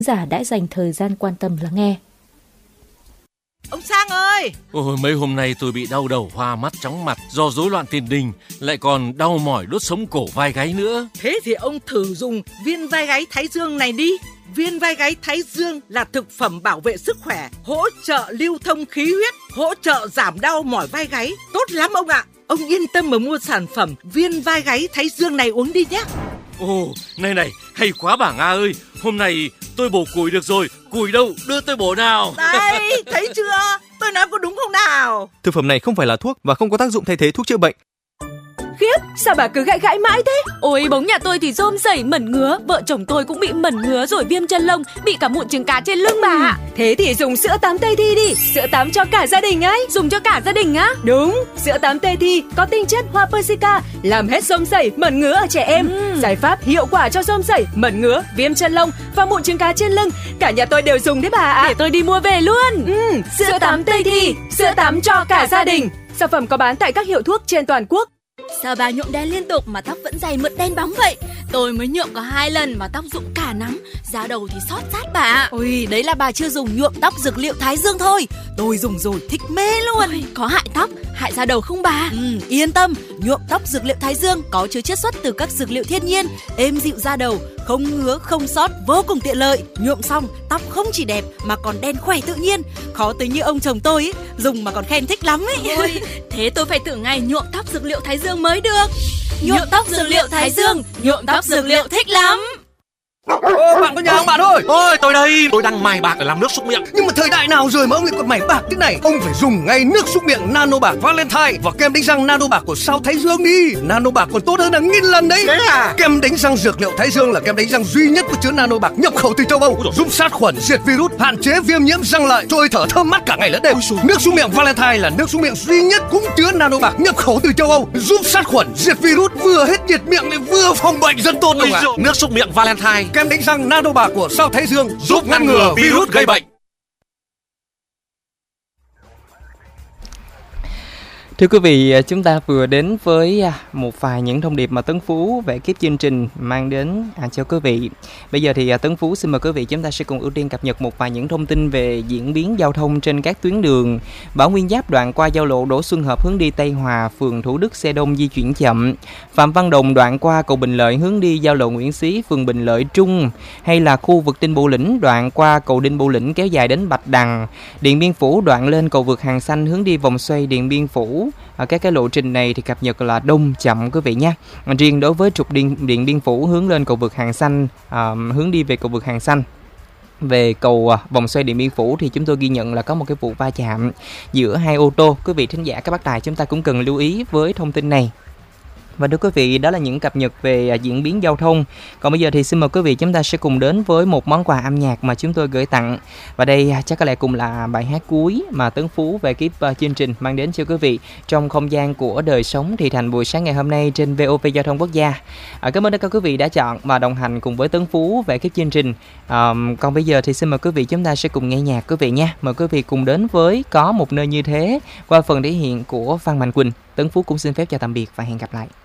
giả đã dành thời gian quan tâm lắng nghe. Ông Sang ơi! Ôi, mấy hôm nay tôi bị đau đầu, hoa mắt, chóng mặt do rối loạn tiền đình, lại còn đau mỏi đốt sống cổ vai gáy nữa. Thế thì ông thử dùng viên vai gáy Thái Dương này đi. Viên vai gáy Thái Dương là thực phẩm bảo vệ sức khỏe, hỗ trợ lưu thông khí huyết, hỗ trợ giảm đau mỏi vai gáy. Tốt lắm ông ạ! Ông yên tâm mà mua sản phẩm viên vai gáy Thái Dương này uống đi nhé. Ồ, này, hay quá bà Nga ơi. Hôm nay tôi bổ củi được rồi. Củi đâu, đưa tôi bổ nào. Đây, thấy chưa? Tôi nói có đúng không nào? Thực phẩm này không phải là thuốc và không có tác dụng thay thế thuốc chữa bệnh. Khiếp, sao bà cứ gãi mãi thế? Ôi, bóng nhà tôi thì rôm rẩy mẩn ngứa, vợ chồng tôi cũng bị mẩn ngứa rồi viêm chân lông, bị cả mụn trứng cá trên lưng bà ạ. Thế thì dùng sữa tắm Tây Thi đi, sữa tắm cho cả gia đình ấy. Dùng cho cả gia đình á? Đúng, sữa tắm Tây Thi có tinh chất hoa persica, làm hết rôm rẩy, mẩn ngứa ở trẻ em. Giải pháp hiệu quả cho rôm rẩy, mẩn ngứa, viêm chân lông và mụn trứng cá trên lưng. Cả nhà tôi đều dùng đấy bà ạ. Để tôi đi mua về luôn. Sữa tắm Tây Thi, sữa tắm cho cả gia đình. Sản phẩm có bán tại các hiệu thuốc trên toàn quốc. Sao bà nhuộm đen liên tục mà tóc vẫn dày mượt đen bóng vậy? Tôi mới nhuộm có 2 lần mà tóc rụng cả nắng, da đầu thì xót rát bà ạ. Ôi, đấy là bà chưa dùng nhuộm tóc dược liệu Thái Dương thôi. Tôi dùng rồi thích mê luôn. Ôi, có hại tóc, hại da đầu không bà? Yên tâm, nhuộm tóc dược liệu Thái Dương có chứa chiết xuất từ các dược liệu thiên nhiên, êm dịu da đầu, không ngứa, không xót, vô cùng tiện lợi. Nhuộm xong, tóc không chỉ đẹp mà còn đen khỏe tự nhiên. Khó tính như ông chồng tôi ấy, dùng mà còn khen thích lắm ấy. Ôi, thế tôi phải thử ngày nhuộm tóc dược liệu Thái Dương mới được. Nhuộm tóc dược liệu Thái Dương, nhuộm tóc dược liệu thích lắm. Bạn có nhà không bạn ơi? Ôi, tôi đây, tôi đang mài bạc để làm nước súc miệng. Nhưng mà thời đại nào rồi mà ông lại còn mài bạc thế này? Ông phải dùng ngay nước súc miệng Nano Bạc Valentine và kem đánh răng Nano Bạc của sao Thái Dương đi. Nano Bạc còn tốt hơn hàng nghìn lần đấy. Thế à? Kem đánh răng dược liệu Thái Dương là kem đánh răng duy nhất có chứa Nano Bạc nhập khẩu từ châu Âu, giúp sát khuẩn, diệt virus, hạn chế viêm nhiễm răng lợi, trôi thở thơm mát cả ngày lẫn đêm. Nước súc miệng Valentine là nước súc miệng duy nhất cũng chứa Nano Bạc nhập khẩu từ châu Âu, giúp sát khuẩn, diệt virus, vừa hết nhiệt miệng lại vừa phòng bệnh rất tốt luôn ạ. Nước súc miệng Valentine, kem đánh răng Nano Bạc của sao Thái Dương giúp ngăn ngừa virus gây bệnh. Thưa quý vị, chúng ta vừa đến với một vài những thông điệp mà Tấn Phú về kiếp chương trình mang đến cho quý vị. Bây giờ thì Tấn Phú xin mời quý vị chúng ta sẽ cùng ưu tiên cập nhật một vài những thông tin về diễn biến giao thông trên các tuyến đường. Bảo Nguyên Giáp đoạn qua giao lộ Đỗ Xuân Hợp hướng đi Tây Hòa, phường Thủ Đức xe đông di chuyển chậm. Phạm Văn Đồng đoạn qua cầu Bình Lợi hướng đi giao lộ Nguyễn Xí, phường Bình Lợi Trung. Hay là khu vực Đinh Bộ Lĩnh đoạn qua cầu Đinh Bộ Lĩnh kéo dài đến Bạch Đằng. Điện Biên Phủ đoạn lên cầu vượt Hàng Xanh hướng đi vòng xoay Điện Biên Phủ. Các cái lộ trình này thì cập nhật là đông chậm quý vị nhé. Riêng đối với trục Điện Biên Phủ hướng lên cầu vượt Hàng Xanh, hướng đi về cầu vượt Hàng Xanh, về cầu vòng xoay Điện Biên Phủ thì chúng tôi ghi nhận là có một cái vụ va chạm giữa hai ô tô. Quý vị thính giả các bác tài chúng ta cũng cần lưu ý với thông tin này. Và thưa quý vị, đó là những cập nhật về diễn biến giao thông. Còn bây giờ thì xin mời quý vị chúng ta sẽ cùng đến với một món quà âm nhạc mà chúng tôi gửi tặng. Và đây chắc có lẽ cũng là bài hát cuối mà Tấn Phú về kiếp chương trình mang đến cho quý vị trong không gian của đời sống thì thành buổi sáng ngày hôm nay trên VOV Giao thông Quốc gia. Cảm ơn tất cả quý vị đã chọn và đồng hành cùng với Tấn Phú về kiếp chương trình. Còn bây giờ thì xin mời quý vị chúng ta sẽ cùng nghe nhạc quý vị nha. Mời quý vị cùng đến với Có Một Nơi Như Thế qua phần thể hiện của Phan Mạnh Quỳnh. Tấn Phú cũng xin phép chào tạm biệt và hẹn gặp lại.